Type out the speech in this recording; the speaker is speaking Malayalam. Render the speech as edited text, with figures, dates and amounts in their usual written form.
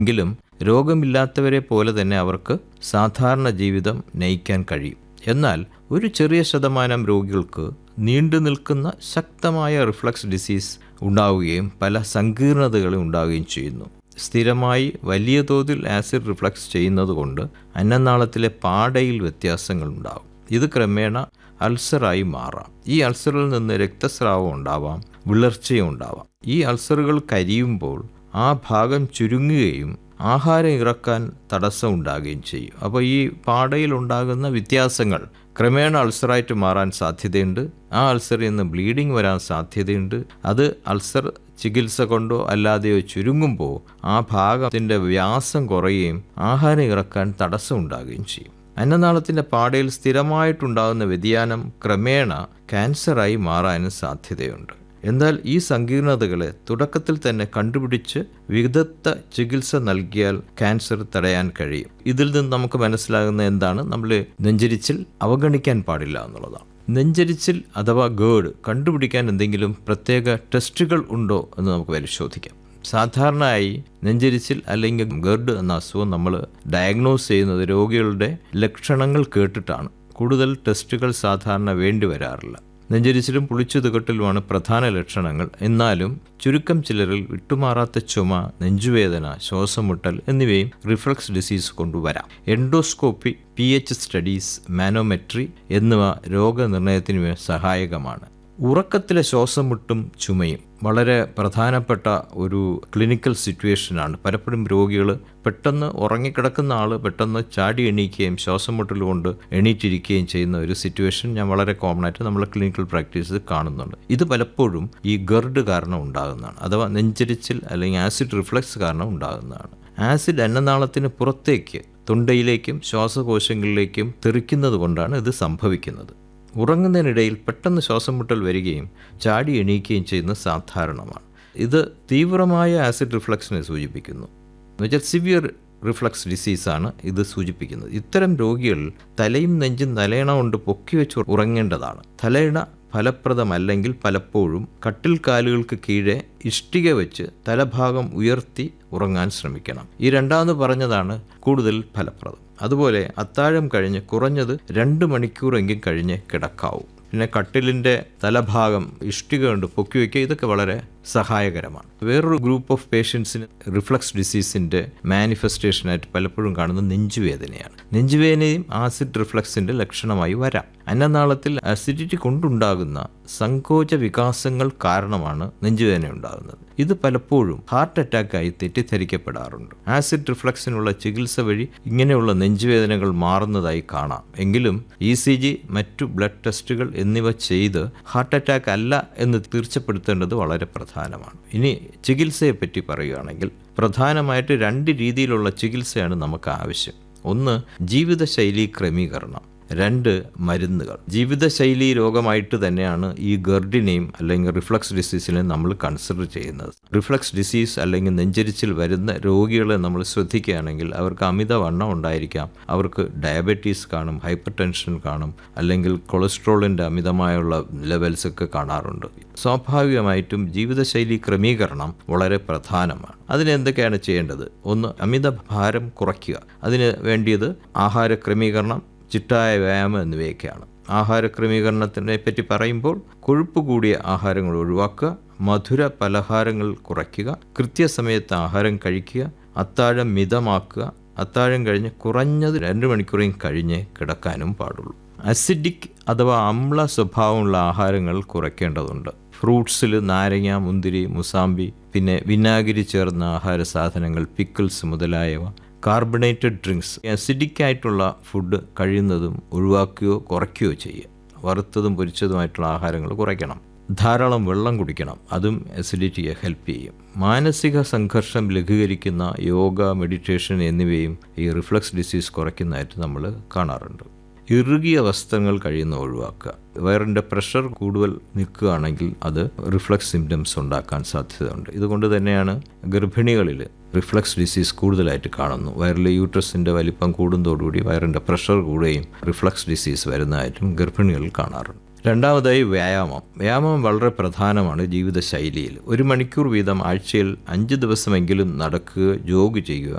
എങ്കിലും രോഗമില്ലാത്തവരെ പോലെ തന്നെ അവർക്ക് സാധാരണ ജീവിതം നയിക്കാൻ കഴിയും. എന്നാൽ ഒരു ചെറിയ ശതമാനം രോഗികൾക്ക് നീണ്ടു നിൽക്കുന്ന ശക്തമായ റിഫ്ലക്സ് ഡിസീസ് ഉണ്ടാവുകയും പല സങ്കീർണതകളും ഉണ്ടാവുകയും ചെയ്യുന്നു. സ്ഥിരമായി വലിയ തോതിൽ ആസിഡ് റിഫ്ലക്സ് ചെയ്യുന്നതുകൊണ്ട് അന്നനാളത്തിലെ പാടയിൽ വ്യത്യാസങ്ങൾ ഉണ്ടാകും. ഇത് ക്രമേണ അൾസറായി മാറാം. ഈ അൾസറിൽ നിന്ന് രക്തസ്രാവം ഉണ്ടാവാം, വിളർച്ചയും ഉണ്ടാവാം. ഈ അൾസറുകൾ കരിയുമ്പോൾ ആ ഭാഗം ചുരുങ്ങുകയും ആഹാരം ഇറക്കാൻ തടസ്സം ഉണ്ടാകുകയും ചെയ്യും. അപ്പോൾ ഈ പാടയിൽ ഉണ്ടാകുന്ന വ്യത്യാസങ്ങൾ ക്രമേണ അൾസറായിട്ട് മാറാൻ സാധ്യതയുണ്ട്. ആ അൾസറിൽ നിന്ന് ബ്ലീഡിങ് വരാൻ സാധ്യതയുണ്ട്. അത് അൾസർ ചികിത്സ കൊണ്ടോ അല്ലാതെയോ ചുരുങ്ങുമ്പോൾ ആ ഭാഗത്തിൻ്റെ വ്യാസം കുറയുകയും ആഹാരം ഇറക്കാൻ തടസ്സം ഉണ്ടാകുകയും ചെയ്യും. അന്നനാളത്തിൻ്റെ പാടയിൽ സ്ഥിരമായിട്ടുണ്ടാകുന്ന വ്യതിയാനം ക്രമേണ ക്യാൻസറായി മാറാനും സാധ്യതയുണ്ട്. എന്നാൽ ഈ സങ്കീർണതകളെ തുടക്കത്തിൽ തന്നെ കണ്ടുപിടിച്ച് വിദഗ്ധ ചികിത്സ നൽകിയാൽ ക്യാൻസർ തടയാൻ കഴിയും. ഇതിൽ നിന്ന് നമുക്ക് മനസ്സിലാകുന്ന എന്താണ്? നമ്മൾ നെഞ്ചരിച്ചിൽ അവഗണിക്കാൻ പാടില്ല എന്നുള്ളതാണ്. നെഞ്ചരിച്ചിൽ അഥവാ ഗേർഡ് കണ്ടുപിടിക്കാൻ എന്തെങ്കിലും പ്രത്യേക ടെസ്റ്റുകൾ ഉണ്ടോ എന്ന് നമുക്ക് പരിശോധിക്കാം. സാധാരണയായി നെഞ്ചരിച്ചിൽ അല്ലെങ്കിൽ ഗേർഡ് എന്ന അസുഖം നമ്മൾ ഡയഗ്നോസ് ചെയ്യുന്നത് രോഗികളുടെ ലക്ഷണങ്ങൾ കേട്ടിട്ടാണ്. കൂടുതൽ ടെസ്റ്റുകൾ സാധാരണ വേണ്ടി വരാറില്ല. നെഞ്ചരിച്ചിലും പുളിച്ചു തുകട്ടലുമാണ് പ്രധാന ലക്ഷണങ്ങൾ. എന്നാലും ചുരുക്കം ചിലരിൽ വിട്ടുമാറാത്ത ചുമ, നെഞ്ചുവേദന, ശ്വാസമുട്ടൽ എന്നിവയും റിഫ്ലക്സ് ഡിസീസ് കൊണ്ടുവരാം. എൻഡോസ്കോപ്പി, pH സ്റ്റഡീസ്, മാനോമെട്രി എന്നിവ രോഗനിർണയത്തിന് സഹായകമാണ്. ഉറക്കത്തിലെ ശ്വാസം മുട്ടും ചുമയും വളരെ പ്രധാനപ്പെട്ട ഒരു ക്ലിനിക്കൽ സിറ്റുവേഷനാണ്. പലപ്പോഴും രോഗികൾ പെട്ടെന്ന് ഉറങ്ങിക്കിടക്കുന്ന ആൾ പെട്ടെന്ന് ചാടി എണീക്കുകയും ശ്വാസം മുട്ടൽ കൊണ്ട് എണീറ്റിരിക്കുകയും ചെയ്യുന്ന ഒരു സിറ്റുവേഷൻ ഞാൻ വളരെ കോമൺ ആയിട്ട് നമ്മളെ ക്ലിനിക്കൽ പ്രാക്ടീസിൽ കാണുന്നുണ്ട്. ഇത് പലപ്പോഴും ഈ ഗർഡ് കാരണം ഉണ്ടാകുന്നതാണ്, അഥവാ നെഞ്ചരിച്ചിൽ അല്ലെങ്കിൽ ആസിഡ് റിഫ്ലക്സ് കാരണം ഉണ്ടാകുന്നതാണ്. ആസിഡ് അന്നനാളത്തിന് പുറത്തേക്ക് തൊണ്ടയിലേക്കും ശ്വാസകോശങ്ങളിലേക്കും തെറിക്കുന്നത് കൊണ്ടാണ് ഇത് സംഭവിക്കുന്നത്. ഉറങ്ങുന്നതിനിടയിൽ പെട്ടെന്ന് ശ്വാസം മുട്ടൽ വരികയും ചാടി എണീക്കുകയും ചെയ്യുന്നത് സാധാരണമാണ്. ഇത് തീവ്രമായ ആസിഡ് റിഫ്ലക്സിനെ സൂചിപ്പിക്കുന്നു. എന്നുവെച്ചാൽ സിവിയർ റിഫ്ലക്സ് ഡിസീസാണ് ഇത് സൂചിപ്പിക്കുന്നത്. ഇത്തരം രോഗികൾ തലയും നെഞ്ചും തലയിണ കൊണ്ട് പൊക്കി വെച്ച് ഉറങ്ങേണ്ടതാണ്. തലയിണ ഫലപ്രദമല്ലെങ്കിൽ പലപ്പോഴും കട്ടിൽ കാലുകൾക്ക് കീഴെ ഇഷ്ടിക വെച്ച് തലഭാഗം ഉയർത്തി ഉറങ്ങാൻ ശ്രമിക്കണം. ഈ രണ്ടാമത് പറഞ്ഞതാണ് കൂടുതൽ ഫലപ്രദം. അതുപോലെ അത്താഴം കഴിഞ്ഞ് കുറഞ്ഞത് 2 മണിക്കൂറെങ്കിലും കഴിഞ്ഞ് കിടക്കാവൂ. പിന്നെ കട്ടിലിൻ്റെ തലഭാഗം ഇഷ്ടിക കൊണ്ട് പൊക്കി വയ്ക്കുക, ഇതൊക്കെ വളരെ സഹായകരമാണ്. വേറൊരു ഗ്രൂപ്പ് ഓഫ് പേഷ്യൻസിന് റിഫ്ലക്സ് ഡിസീസിൻ്റെ മാനിഫെസ്റ്റേഷനായിട്ട് പലപ്പോഴും കാണുന്നത് നെഞ്ചുവേദനയാണ്. നെഞ്ചുവേദനയും ആസിഡ് റിഫ്ലക്സിൻ്റെ ലക്ഷണമായി വരാം. അന്നനാളത്തിൽ അസിഡിറ്റി കൊണ്ടുണ്ടാകുന്ന സങ്കോച വികാസങ്ങൾ കാരണമാണ് നെഞ്ചുവേദന ഉണ്ടാകുന്നത്. ഇത് പലപ്പോഴും ഹാർട്ട് അറ്റാക്കായി തെറ്റിദ്ധരിക്കപ്പെടാറുണ്ട്. ആസിഡ് റിഫ്ലക്സിനുള്ള ചികിത്സ വഴി ഇങ്ങനെയുള്ള നെഞ്ചുവേദനകൾ മാറുന്നതായി കാണാം. എങ്കിലും ECG, മറ്റു ബ്ലഡ് ടെസ്റ്റുകൾ എന്നിവ ചെയ്ത് ഹാർട്ട് അറ്റാക്ക് അല്ല എന്ന് തീർച്ചപ്പെടുത്തേണ്ടത് വളരെ പ്രധാനമാണ്. ഇനി ചികിത്സയെപ്പറ്റി പറയുകയാണെങ്കിൽ പ്രധാനമായിട്ട് 2 രീതിയിലുള്ള ചികിത്സയാണ് നമുക്ക് ആവശ്യം. ഒന്ന്, ജീവിതശൈലി ക്രമീകരണം. 2, മരുന്നുകൾ. ജീവിതശൈലി രോഗമായിട്ട് തന്നെയാണ് ഈ ഗർഡിനെയും അല്ലെങ്കിൽ റിഫ്ലക്സ് ഡിസീസിനെയും നമ്മൾ കൺസിഡർ ചെയ്യുന്നത്. റിഫ്ലക്സ് ഡിസീസ് അല്ലെങ്കിൽ നെഞ്ചരിച്ചിൽ വരുന്ന രോഗികളെ നമ്മൾ ശ്രദ്ധിക്കുകയാണെങ്കിൽ അവർക്ക് അമിതവണ്ണം ഉണ്ടായിരിക്കാം, അവർക്ക് ഡയബറ്റീസ് കാണും, ഹൈപ്പർ ടെൻഷൻ കാണും, അല്ലെങ്കിൽ കൊളസ്ട്രോളിൻ്റെ അമിതമായുള്ള ലെവൽസ് ഒക്കെ കാണാറുണ്ട്. സ്വാഭാവികമായിട്ടും ജീവിതശൈലി ക്രമീകരണം വളരെ പ്രധാനമാണ്. അതിന് എന്തൊക്കെയാണ് ചെയ്യേണ്ടത്? ഒന്ന്, അമിതഭാരം കുറയ്ക്കുക. അതിന് വേണ്ടിയത് ആഹാര ക്രമീകരണം, ചിട്ടായ വ്യായാമം എന്നിവയൊക്കെയാണ്. ആഹാര ക്രമീകരണത്തിനെ പറ്റി പറയുമ്പോൾ കൊഴുപ്പ് കൂടിയ ആഹാരങ്ങൾ ഒഴിവാക്കുക, മധുര പലഹാരങ്ങൾ കുറയ്ക്കുക, കൃത്യസമയത്ത് ആഹാരം കഴിക്കുക, അത്താഴം മിതമാക്കുക, അത്താഴം കഴിഞ്ഞ് കുറഞ്ഞത് 2 മണിക്കൂറേയും കഴിഞ്ഞ് കിടക്കാനും പാടുള്ളൂ. അസിഡിക് അഥവാ അമ്ല സ്വഭാവമുള്ള ആഹാരങ്ങൾ കുറയ്ക്കേണ്ടതുണ്ട്. ഫ്രൂട്ട്സിൽ നാരങ്ങ, മുന്തിരി, മുസാമ്പി, പിന്നെ വിനാഗിരി ചേർന്ന ആഹാര സാധനങ്ങൾ, പിക്കിൾസ് മുതലായവ. കാർബണേറ്റഡ് ഡ്രിങ്ക്സ്, അസിഡിക് ആയിട്ടുള്ള ഫുഡ് കഴിയുന്നതും ഒഴിവാക്കുകയോ കുറയ്ക്കുകയോ ചെയ്യുക. വറുത്തതും പൊരിച്ചതുമായിട്ടുള്ള ആഹാരങ്ങൾ കുറയ്ക്കണം. ധാരാളം വെള്ളം കുടിക്കണം, അതും അസിഡിറ്റിയെ ഹെൽപ്പ് ചെയ്യും. മാനസിക സംഘർഷം ലഘൂകരിക്കുന്ന യോഗ, മെഡിറ്റേഷൻ എന്നിവയും ഈ റിഫ്ലക്സ് ഡിസീസ് കുറയ്ക്കുന്നതായിട്ട് നമ്മൾ കാണാറുണ്ട്. ഇറുകിയ വസ്ത്രങ്ങൾ കഴിയുന്ന ഒഴിവാക്കുക. വയറിൻ്റെ പ്രഷർ കൂടുതൽ നിൽക്കുകയാണെങ്കിൽ അത് റിഫ്ലക്സ് സിംറ്റംസ് ഉണ്ടാക്കാൻ സാധ്യതയുണ്ട്. ഇതുകൊണ്ട് തന്നെയാണ് ഗർഭിണികളിൽ റിഫ്ലക്സ് ഡിസീസ് കൂടുതലായിട്ട് കാണുന്നു. വയറിലെ യൂട്രസിൻ്റെ വലിപ്പം കൂടുന്നതോടുകൂടി വയറിൻ്റെ പ്രഷർ കൂടുകയും റിഫ്ലക്സ് ഡിസീസ് വരുന്നതായിട്ടും ഗർഭിണികളിൽ കാണാറുണ്ട്. രണ്ടാമതായി വ്യായാമം വളരെ പ്രധാനമാണ് ജീവിതശൈലിയിൽ. 1 മണിക്കൂർ വീതം ആഴ്ചയിൽ 5 ദിവസമെങ്കിലും നടക്കുക, ജോഗ് ചെയ്യുക.